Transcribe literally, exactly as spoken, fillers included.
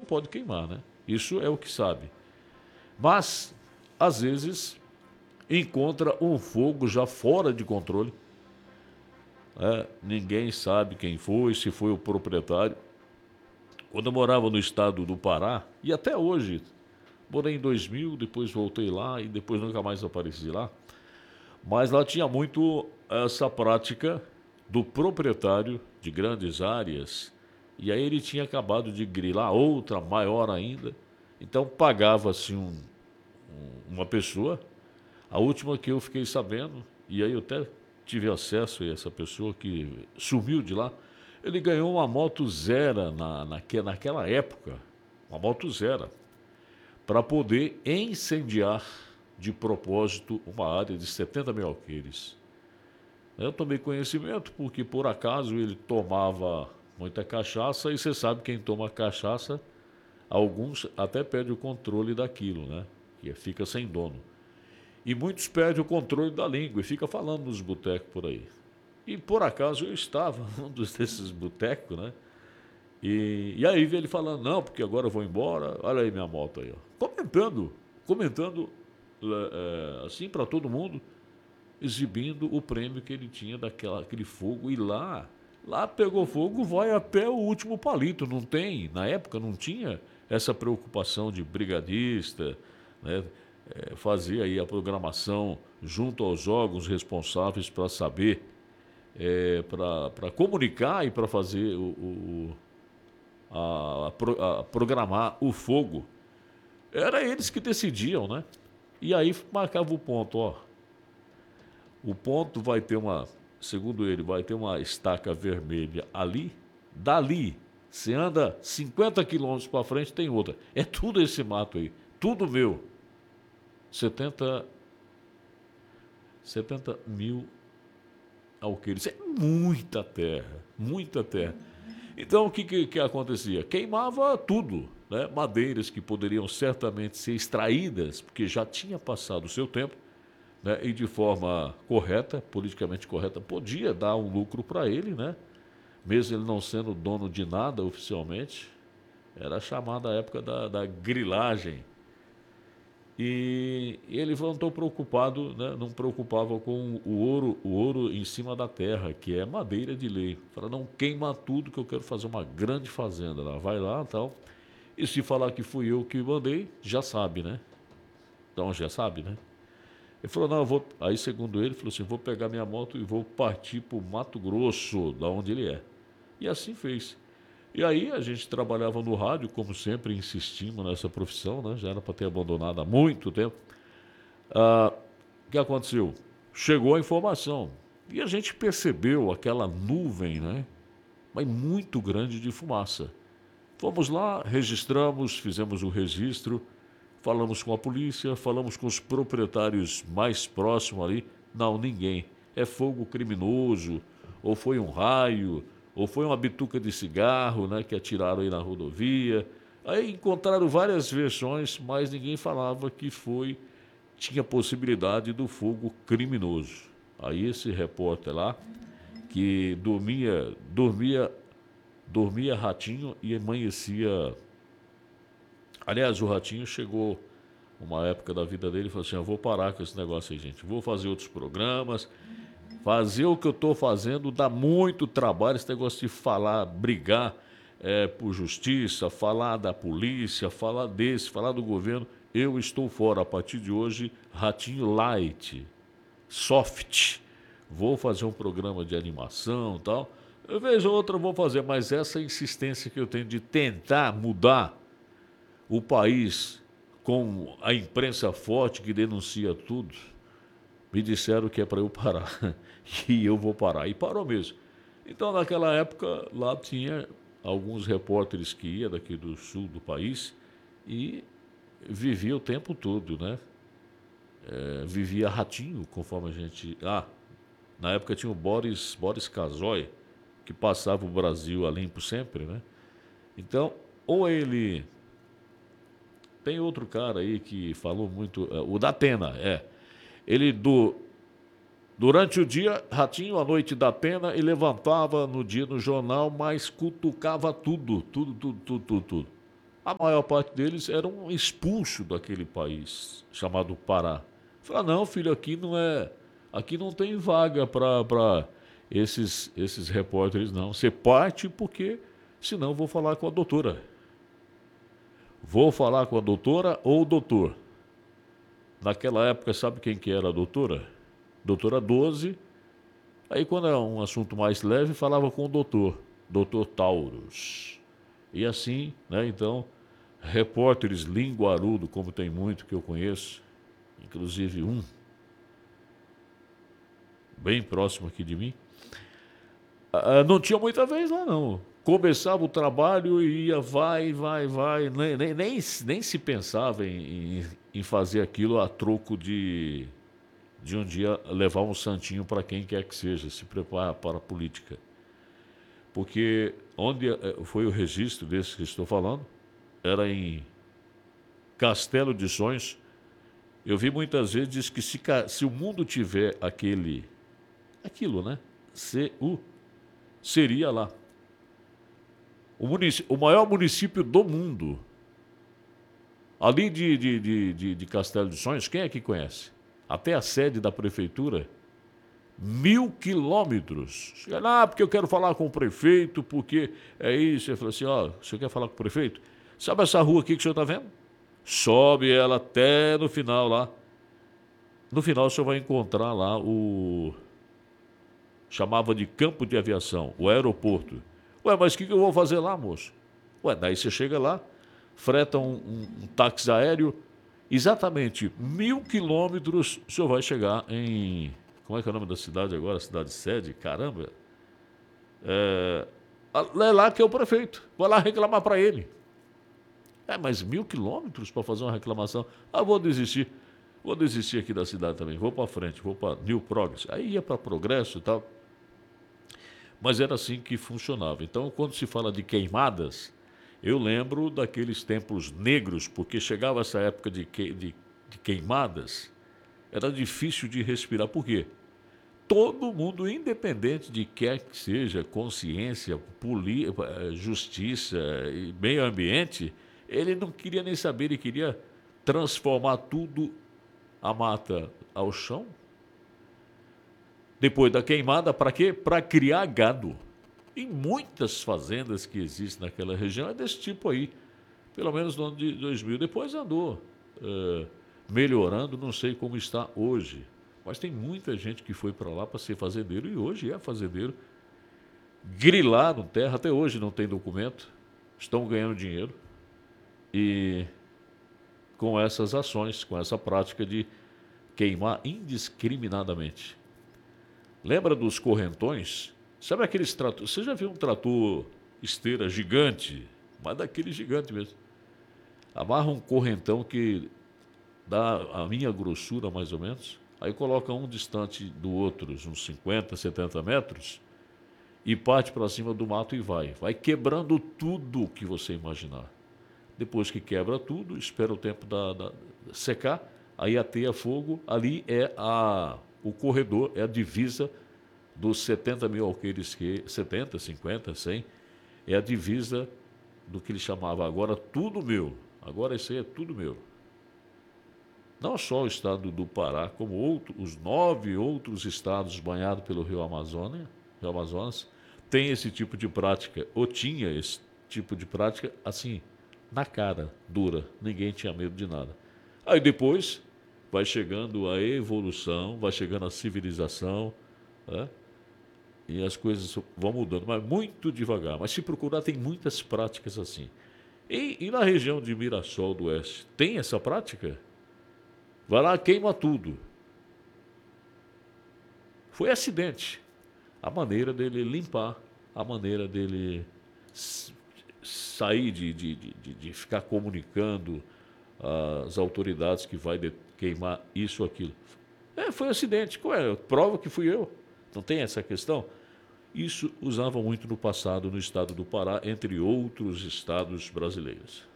pode queimar, né? Isso é o que sabe. Mas, às vezes, encontra um fogo já fora de controle. Né? Ninguém sabe quem foi, se foi o proprietário. Quando eu morava no estado do Pará, e até hoje, morei em dois mil, depois voltei lá e depois nunca mais apareci lá. Mas lá tinha muito essa prática do proprietário de grandes áreas. E aí ele tinha acabado de grilar outra maior ainda. Então pagava-se um, um, uma pessoa. A última que eu fiquei sabendo, e aí eu até tive acesso a essa pessoa que sumiu de lá. Ele ganhou uma moto zero na, naque, naquela época. Uma moto zero. Para poder incendiar de propósito uma área de setenta mil alqueires. Eu tomei conhecimento porque, por acaso, ele tomava muita cachaça, e você sabe, quem toma cachaça, alguns até perdem o controle daquilo, né? Que fica sem dono. E muitos perdem o controle da língua e fica falando nos botecos por aí. E, por acaso, eu estava num desses botecos, né? E, e aí veio ele falando, não, porque agora eu vou embora, olha aí minha moto aí, ó. Comentando, comentando, é, assim, para todo mundo, exibindo o prêmio que ele tinha daquele fogo. E lá, lá pegou fogo, vai até o último palito. Não tem, na época não tinha essa preocupação de brigadista, né? É, fazer aí a programação junto aos órgãos responsáveis para saber, é, para comunicar e para fazer o, o A, a, a programar o fogo. Era eles que decidiam, né? E aí marcava o ponto, ó. O ponto vai ter uma, segundo ele, vai ter uma estaca vermelha ali. Dali, você anda cinquenta quilômetros para frente, tem outra. É tudo esse mato aí. Tudo meu. setenta, setenta mil alqueires. É muita terra. Muita terra. Então, o que, que, que acontecia? Queimava tudo, né? Madeiras que poderiam certamente ser extraídas, porque já tinha passado o seu tempo, né? E de forma correta, politicamente correta, podia dar um lucro para ele, né? Mesmo ele não sendo dono de nada oficialmente. Era chamada a época da, da grilagem. E ele não estou preocupado, né? Não preocupava com o ouro, o ouro em cima da terra, que é madeira de lei. Fala, não queima tudo que eu quero fazer uma grande fazenda lá. Vai lá e tal. E se falar que fui eu que mandei, já sabe, né? Então já sabe, né? Ele falou, não, eu vou. Aí, segundo ele, falou assim: vou pegar minha moto e vou partir para o Mato Grosso, da onde ele é. E assim fez. E aí a gente trabalhava no rádio, como sempre insistimos nessa profissão, né? Já era para ter abandonado há muito tempo. Ah, o que aconteceu? Chegou a informação e a gente percebeu aquela nuvem, né? Mas muito grande de fumaça. Fomos lá, registramos, fizemos o registro, falamos com a polícia, falamos com os proprietários mais próximos ali. Não, ninguém. É fogo criminoso, ou foi um raio, ou foi uma bituca de cigarro, né, que atiraram aí na rodovia. Aí encontraram várias versões, mas ninguém falava que foi, tinha possibilidade do fogo criminoso. Aí esse repórter lá, que dormia, dormia, dormia ratinho e amanhecia. Aliás, o ratinho chegou uma época da vida dele e falou assim: eu vou parar com esse negócio aí, gente. Vou fazer outros programas. Fazer o que eu estou fazendo dá muito trabalho, esse negócio de falar, brigar é, por justiça, falar da polícia, falar desse, falar do governo. Eu estou fora. A partir de hoje, ratinho light, soft. Vou fazer um programa de animação e tal. Eu vejo outra, vou fazer, mas essa insistência que eu tenho de tentar mudar o país com a imprensa forte que denuncia tudo, me disseram que é para eu parar. E eu vou parar. E parou mesmo. Então, naquela época, lá tinha alguns repórteres que iam daqui do sul do país e vivia o tempo todo, né? É, vivia ratinho, conforme a gente... Ah, na época tinha o Boris, Boris Casoy, que passava o Brasil a limpo sempre, né? Então, ou ele... Tem outro cara aí que falou muito... O Datena, é. Ele do... Durante o dia, ratinho, à noite da pena, e levantava no dia no jornal, mas cutucava tudo, tudo, tudo, tudo, tudo, tudo. A maior parte deles eram expulsos daquele país chamado Pará. Fala, não, filho, aqui não é, aqui não tem vaga para esses esses repórteres, não. Você parte porque senão vou falar com a doutora. Vou falar com a doutora ou o doutor. Naquela época, sabe quem que era a doutora? Doutora doze. Aí, quando era um assunto mais leve, falava com o doutor, doutor Taurus. E assim, né, então, repórteres linguarudo, como tem muito que eu conheço, inclusive um, bem próximo aqui de mim, ah, não tinha muita vez lá, não. Começava o trabalho e ia, vai, vai, vai, nem, nem, nem, nem se pensava em, em, em fazer aquilo a troco de, de um dia levar um santinho para quem quer que seja, se preparar para a política. Porque onde foi o registro desse que estou falando, era em Castelo de Sonhos. Eu vi muitas vezes diz que se, se o mundo tiver aquele, aquilo, né? C U, seria lá. O, o maior município do mundo. Ali de, de, de, de, de Castelo de Sonhos, quem é que conhece? Até a sede da prefeitura, mil quilômetros. Chega lá, ah, porque eu quero falar com o prefeito, porque é isso. Eu falei assim, ó, o senhor quer falar com o prefeito? Sabe essa rua aqui que o senhor está vendo? Sobe ela até no final lá. No final o senhor vai encontrar lá o... chamava de campo de aviação, o aeroporto. Ué, mas o que, que eu vou fazer lá, moço? Ué, daí você chega lá, freta um, um, um táxi aéreo, exatamente mil quilômetros, o senhor vai chegar em... Como é que é o nome da cidade agora? Cidade sede? Caramba. É, é lá que é o prefeito. Vai lá reclamar para ele. É, mas mil quilômetros para fazer uma reclamação? Ah, vou desistir. Vou desistir aqui da cidade também. Vou para frente, vou para New Progress. Aí ia para Progresso e tal. Mas era assim que funcionava. Então, quando se fala de queimadas, eu lembro daqueles tempos negros, porque chegava essa época de, que, de, de queimadas, era difícil de respirar. Por quê? Todo mundo, independente de quer que seja, consciência, poli, justiça e meio ambiente, ele não queria nem saber, ele queria transformar tudo, a mata ao chão. Depois da queimada, para quê? Para criar gado. Em muitas fazendas que existem naquela região é desse tipo aí. Pelo menos no ano de dois mil. Depois andou é, melhorando, não sei como está hoje. Mas tem muita gente que foi para lá para ser fazendeiro e hoje é fazendeiro. Grilaram terra, até hoje não tem documento. Estão ganhando dinheiro. E com essas ações, com essa prática de queimar indiscriminadamente. Lembra dos correntões? Sabe aqueles tratores? Você já viu um trator esteira gigante? Mas daquele gigante mesmo. Amarra um correntão que dá a minha grossura, mais ou menos. Aí coloca um distante do outro, uns cinquenta, setenta metros, e parte para cima do mato e vai. Vai quebrando tudo que você imaginar. Depois que quebra tudo, espera o tempo da, da secar, aí ateia fogo. Ali é a... O corredor é a divisa dos setenta mil alqueires que... setenta, cinquenta, cem. É a divisa do que ele chamava agora tudo meu. Agora isso aí é tudo meu. Não só o estado do Pará, como outro, os nove outros estados banhados pelo Rio Amazônia, Rio Amazonas, tem esse tipo de prática, ou tinha esse tipo de prática, assim, na cara, dura. Ninguém tinha medo de nada. Aí depois... vai chegando a evolução, vai chegando a civilização, né? E as coisas vão mudando, mas muito devagar. Mas se procurar, tem muitas práticas assim. E, e na região de Mirassol do Oeste, tem essa prática? Vai lá, queima tudo. Foi acidente. A maneira dele limpar, a maneira dele sair de, de, de, de ficar comunicando as autoridades que vai de, queimar isso ou aquilo. É, foi um acidente. Qual é? Prova que fui eu. Não tem essa questão? Isso usavam muito no passado no estado do Pará, entre outros estados brasileiros.